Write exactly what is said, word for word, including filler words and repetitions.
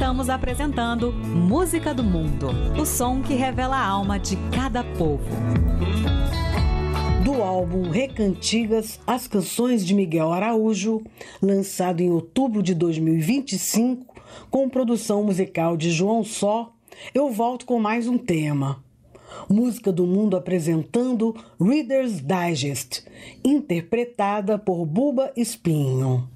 Estamos apresentando Música do Mundo, o som que revela a alma de cada povo. Do álbum Recantigas, as canções de Miguel Araújo, lançado em outubro de dois mil e vinte e cinco, com produção musical de João Só, eu volto com mais um tema. Música do Mundo apresentando Reader's Digest, interpretada por Buba Espinho.